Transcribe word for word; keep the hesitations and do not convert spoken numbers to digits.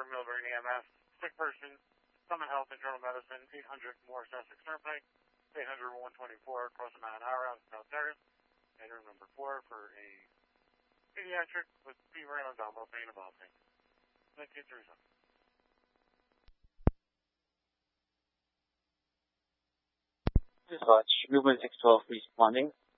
Millburn E M S. Sick person, Summit Health Internal Medicine, eight hundred Morris Essex Turnpike, eight hundred one twenty-four, close to Mount Hour, South Terrace. And room number four for a pediatric with fever and abdominal pain and vomiting. Thank you, Teresa. Dispatch, Millburn six twelve responding.